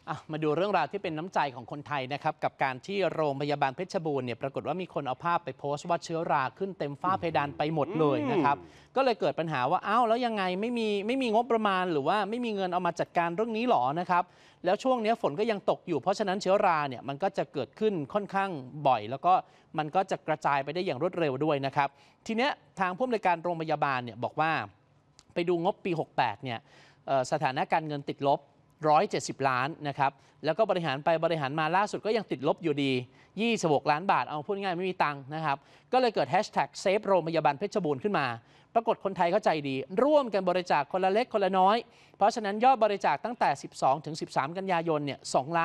มาดูเรื่องราวที่เป็นน้ำใจของคนไทยนะครับกับการที่โรงพยาบาลเพชรบูรณ์เนี่ยปรากฏว่ามีคนเอาภาพไปโพสต์ว่าเชื้อราขึ้นเต็มฝ้าเพดานไปหมดเลยนะครับก็เลยเกิดปัญหาว่าแล้วยังไงไม่มีงบประมาณหรือว่าไม่มีเงินเอามาจัดการเรื่องนี้หรอนะครับแล้วช่วงนี้ฝนก็ยังตกอยู่เพราะฉะนั้นเชื้อราเนี่ยมันก็จะเกิดขึ้นค่อนข้างบ่อยแล้วก็มันก็จะกระจายไปได้อย่างรวดเร็วด้วยนะครับทีเนี้ยทางผู้อำนวยการโรงพยาบาลเนี่ยบอกว่าไปดูงบปี68เนี่ยสถานะการเงินติดลบ170 ล้านนะครับแล้วก็บริหารไปบริหารมาล่าสุดก็ยังติดลบอยู่ดี26 ล้านบาทเอาพูดง่ายไม่มีตังค์นะครับก็เลยเกิดแฮชแท็กเซฟโรงพยาบาลเพชรบูรณ์ขึ้นมาปรากฏคนไทยเข้าใจดีร่วมกันบริจาคคนละเล็กคนละน้อยเพราะฉะนั้นยอดบริจาคตั้งแต่12 ถึง 13 กันยายนเนี่ย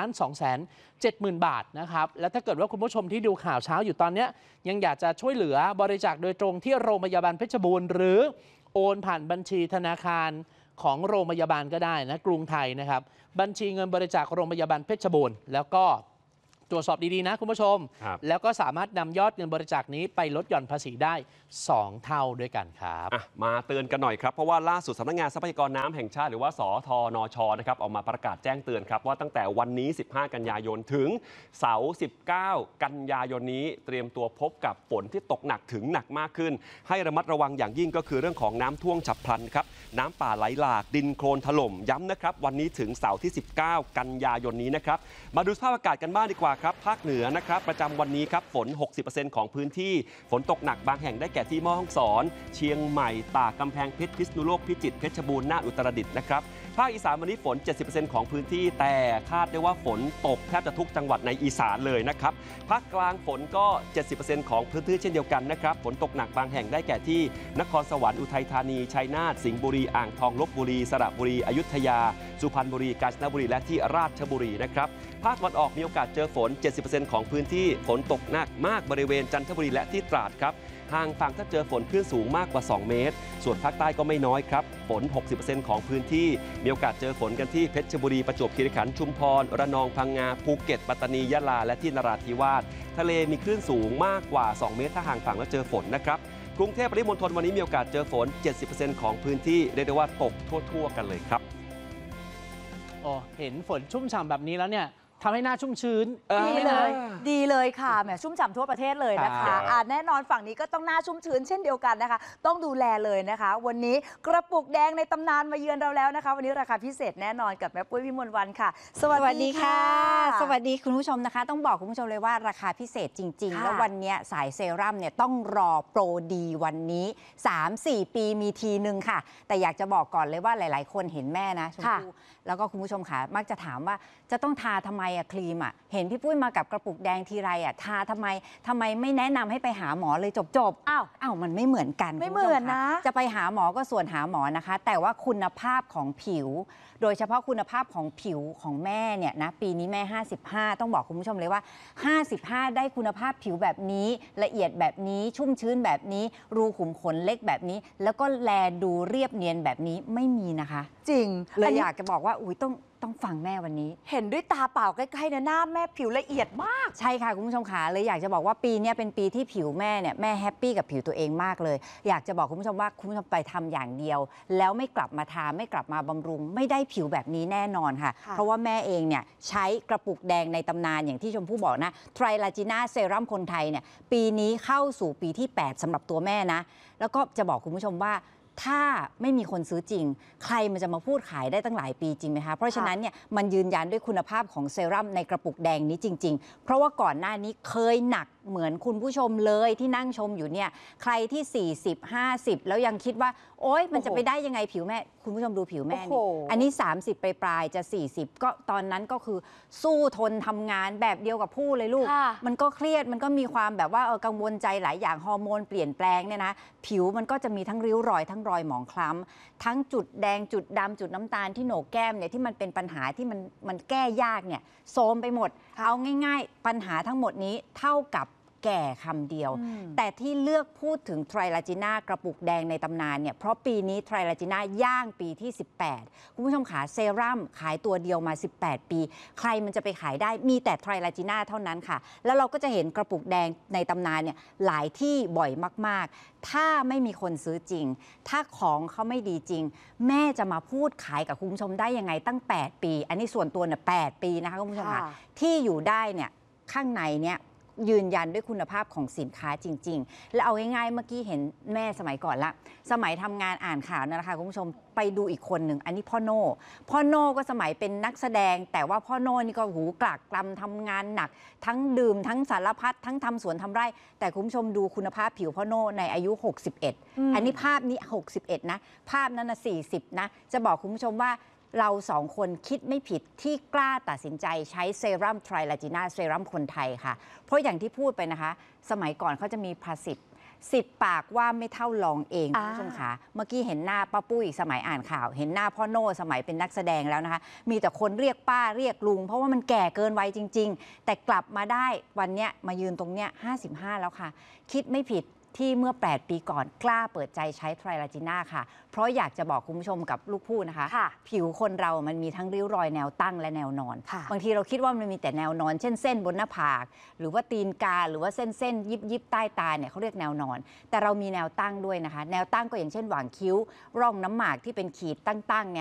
2,270,000 บาทนะครับแล้วถ้าเกิดว่าคุณผู้ชมที่ดูข่าวเช้าอยู่ตอนนี้ยังอยากจะช่วยเหลือบริจาคโดยตรงที่โรงพยาบาลเพชรบูรณ์หรือโอนผ่านบัญชีธนาคารของโรงพยาบาลก็ได้นะกรุงไทยนะครับบัญชีเงินบริจาคโรงพยาบาลเพชรบูรณ์แล้วก็ตรวจสอบดีๆนะคุณผู้ชมแล้วก็สามารถนำยอดเงินบริจาคนี้ไปลดหย่อนภาษีได้2 เท่าด้วยกันครับมาเตือนกันหน่อยครับเพราะว่าล่าสุดสำนักงานทรัพยากรน้ำแห่งชาติหรือว่าสทนชนะครับออกมาประกาศแจ้งเตือนครับว่าตั้งแต่วันนี้15 กันยายนถึงเสาร์19 กันยายนนี้เตรียมตัวพบกับฝนที่ตกหนักถึงหนักมากขึ้นให้ระมัดระวังอย่างยิ่งก็คือเรื่องของน้ำท่วมฉับพลันครับน้ำป่าไหลหลากดินโคลนถล่มย้ำนะครับวันนี้ถึงเสาร์ที่19 กันยายนนี้นะครับมาดูสภาพอากาศกันบ้างดีกว่าครับภาคเหนือนะครับประจำวันนี้ครับฝน 60% ของพื้นที่ฝนตกหนักบางแห่งได้แก่ที่แม่ฮ่องสอนเชียงใหม่ตากกำแพงเพชรพิษณุโลกพิจิตรเพชรบูรณ์น่านอุตรดิตถ์นะครับภาคอีสานวันนี้ฝน 70% ของพื้นที่แต่คาดได้ว่าฝนตกแทบจะทุกจังหวัดในอีสานเลยนะครับภาคกลางฝนก็ 70% ของพื้นที่เช่นเดียวกันนะครับฝนตกหนักบางแห่งได้แก่ที่นครสวรรค์อุทัยธานีชัยนาทสิงห์บุรีอ่างทองลพบุรีสระบุรีอยุธยาสุพรรณบุรีกาญจนบุรีและที่ราชบุรีนะครับภาคตะวันออกมีโอกาสเจอฝน 70% ของพื้นที่ฝนตกหนักมากบริเวณจันทบุรีและที่ตราดครับห่างฝั่งถ้าเจอฝนคลื่นสูงมากกว่า2 เมตรส่วนภาคใต้ก็ไม่น้อยครับฝน 60% ของพื้นที่มีโอกาสเจอฝนกันที่เพชรบุรีประจวบคีรีขันธ์ชุมพรระนองพังงาภูเก็ตปัตตานียะลาและที่นราธิวาสทะเลมีคลื่นสูงมากกว่า2 เมตรถ้าห่างฝั่งแล้วเจอฝนนะครับกรุงเทพปริมณฑลวันนี้มีโอกาสเจอฝน 70% ของพื้นที่เรียกได้ว่าตกทั่วๆกันเลยครับเห็นฝนชุ่มฉ่ำแบบนี้แล้วเนี่ยทำให้หน้าชุ่มชื้นดีเลยค่ะแหมชุ่มฉ่ำทั่วประเทศเลยนะคะแน่นอนฝั่งนี้ก็ต้องหน้าชุ่มชื้นเช่นเดียวกันนะคะต้องดูแลเลยนะคะวันนี้กระปุกแดงในตำนานมาเยือนเราแล้วนะคะวันนี้ราคาพิเศษแน่นอนกับแม่ปุ้ยวิมลวรรณค่ะสวัสดีค่ะสวัสดีคุณผู้ชมนะคะต้องบอกคุณผู้ชมเลยว่าราคาพิเศษจริงๆแล้ววันนี้สายเซรั่มเนี่ยต้องรอโปรดีวันนี้ 3-4 ปีมีทีนึงค่ะแต่อยากจะบอกก่อนเลยว่าหลายๆคนเห็นแม่นะชมพู่แล้วก็คุณผู้ชมค่ะมักจะถามว่าจะต้องทาทำไมครีมเห็นพี่ปุ้ยมากับกระปุกแดงทีไรทาทำไมไม่แนะนำให้ไปหาหมอเลยจบอ้าวมันไม่เหมือนกันไม่เหมือนนะจะไปหาหมอก็ส่วนหาหมอนะคะแต่ว่าคุณภาพของผิวโดยเฉพาะคุณภาพของผิวของแม่เนี่ยนะปีนี้แม่55ต้องบอกคุณผู้ชมเลยว่า55ได้คุณภาพผิวแบบนี้ละเอียดแบบนี้ชุ่มชื้นแบบนี้รูขุมขนเล็กแบบนี้แล้วก็แลดูเรียบเนียนแบบนี้ไม่มีนะคะจริงเลยอยากจะบอกว่าต้องฟังแม่วันนี้เห็นด้วยตาเปล่าใกล้ๆนะหน้าแม่ผิวละเอียดมากใช่ค่ะคุณผู้ชมขาเลยอยากจะบอกว่าปีนี้เป็นปีที่ผิวแม่เนี่ยแม่แฮปปี้กับผิวตัวเองมากเลยอยากจะบอกคุณผู้ชมว่าคุณผู้ชมไปทำอย่างเดียวแล้วไม่กลับมาทาไม่กลับมาบำรุงไม่ได้ผิวแบบนี้แน่นอนค่ะเพราะว่าแม่เองเนี่ยใช้กระปุกแดงในตำนานอย่างที่ชมพู่บอกนะไทรลาจีน่าเซรั่มคนไทยเนี่ยปีนี้เข้าสู่ปีที่8สำหรับตัวแม่นะแล้วก็จะบอกคุณผู้ชมว่าถ้าไม่มีคนซื้อจริงใครมันจะมาพูดขายได้ตั้งหลายปีจริงไหมคะเพราะฉะนั้นเนี่ยมันยืนยันด้วยคุณภาพของเซรั่มในกระปุกแดงนี้จริงๆเพราะว่าก่อนหน้านี้เคยหนักเหมือนคุณผู้ชมเลยที่นั่งชมอยู่เนี่ยใครที่40-50แล้วยังคิดว่าโอ๊ยมันจะไปได้ยังไงผิวแม่คุณผู้ชมดูผิวแม่นี่อันนี้30ปลายจะ40ก็ตอนนั้นก็คือสู้ทนทำงานแบบเดียวกับผู้เลยลูกมันก็เครียดมันก็มีความแบบว่ากังวลใจหลายอย่างฮอร์โมนเปลี่ยนแปลงเนี่ยนะผิวมันก็จะมีทั้งริ้วรอยทั้งรอยหมองคล้ำทั้งจุดแดงจุดดำจุดน้ำตาลที่โหนกแก้มเนี่ยที่มันเป็นปัญหาที่มันแก้ยากเนี่ยโทรมไปหมดเอาง่ายๆปัญหาทั้งหมดนี้เท่ากับแก่คำเดียว แต่ที่เลือกพูดถึงไทรลาจีน่ากระปุกแดงในตำนานเนี่ยเพราะปีนี้ไทรลาจีน่าย่างปีที่ 18 คุณผู้ชมขาเซรั่มขายตัวเดียวมา 18 ปี ใครมันจะไปขายได้มีแต่ไทรลาจีน่าเท่านั้นค่ะแล้วเราก็จะเห็นกระปุกแดงในตำนานเนี่ยหลายที่บ่อยมากๆถ้าไม่มีคนซื้อจริงถ้าของเขาไม่ดีจริงแม่จะมาพูดขายกับคุณผู้ชมได้ยังไงตั้ง 8 ปี อันนี้ส่วนตัวเนี่ย8 ปีนะคะคุณผู้ชมค่ะที่อยู่ได้เนี่ยข้างในเนี่ยยืนยันด้วยคุณภาพของสินค้าจริงๆแล้วเอาง่ายๆเมื่อกี้เห็นแม่สมัยก่อนละสมัยทำงานอ่านข่าวนั่นแหละค่ะคุณผู้ชมไปดูอีกคนหนึ่งอันนี้พ่อโน่ก็สมัยเป็นนักแสดงแต่ว่าพ่อโน่นี่ก็หูกลากกลำทำงานหนักทั้งดื่มทั้งสารพัดทั้งทำสวนทำไร่แต่คุณผู้ชมดูคุณภาพผิวพ่อโน่ในอายุ 61 อันนี้ภาพนี้ 61 นะภาพนั้นนะ40 นะจะบอกคุณผู้ชมว่าเราสองคนคิดไม่ผิดที่กล้าตัดสินใจใช้เซรั่มไทรลาจีน่าเซรั่มคนไทยค่ะเพราะอย่างที่พูดไปนะคะสมัยก่อนเขาจะมีภาษิต10 ปากว่าไม่เท่าลองเองคุณผู้ชมคะเมื่อกี้เห็นหน้าป้าปุ้ยสมัยอ่านข่าวเห็นหน้าพ่อโน่สมัยเป็นนักแสดงแล้วนะคะมีแต่คนเรียกป้าเรียกลุงเพราะว่ามันแก่เกินวัยจริงๆแต่กลับมาได้วันเนี้ยมายืนตรงเนี้ย55แล้วค่ะคิดไม่ผิดที่เมื่อ8 ปีก่อนกล้าเปิดใจใช้ไทรลาจีน่าค่ะเพราะอยากจะบอกคุณผู้ชมกับลูกพูดนะคะผิวคนเรามันมีทั้งริ้วรอยแนวตั้งและแนวนอนบางทีเราคิดว่ามันมีแต่แนวนอนเช่นเส้นบนหน้าผากหรือว่าตีนกาหรือว่าเส้นยิบใต้ตาเนี่ยเขาเรียกแนวนอนแต่เรามีแนวตั้งด้วยนะคะแนวตั้งก็อย่างเช่นหว่างคิ้วร่องน้ำหมากที่เป็นขีดตั้งๆเนี่ย